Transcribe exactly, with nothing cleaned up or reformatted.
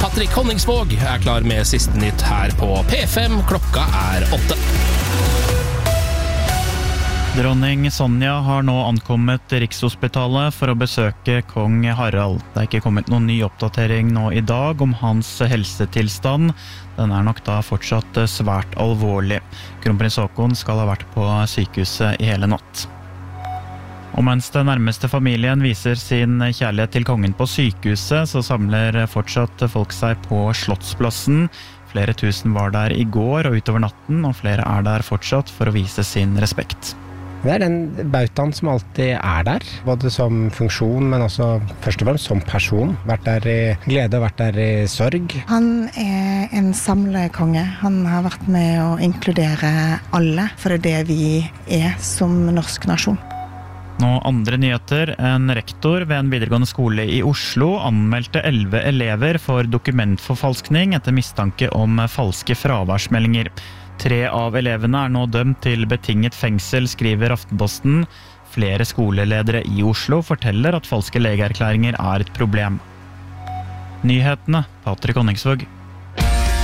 Patrick Honningsvåg er klar med siste nytt her på P fem. Klokka er åtte. Dronning Sonja har nå ankommet Rikshospitalet for å besøke kong Harald. Det er ikke kommet noen ny oppdatering nå i dag om hans helsetilstand. Den er nok da fortsatt svært alvorlig. Kronprins Haakon skal ha vært på sykehuset i hele natt. Og mens den nærmeste familien viser sin kjærlighet til kongen på sykehuset, så samler fortsatt folk seg på Slottsplassen. Flere tusen var der i går og utover natten, og flere er der fortsatt for å vise sin respekt. Det er den bautaen som alltid er der, både som funksjon, men også først og fremst som person. Vært der i glede og vært der i sorg. Han er en samlekonge. Han har vært med å inkludere alle, for det er det vi er som norsk nasjon. Nå andre nyheter. En rektor ved en videregående skole i Oslo anmeldte elleve elever for dokumentforfalskning etter mistanke om falske fraværsmeldinger. Tre av elevene er nå dømt til betinget fengsel, skriver Aftenposten. Flere skoleledere i Oslo forteller at falske legeerklæringer er et problem. Nyhetene, Patrick Honningsvåg.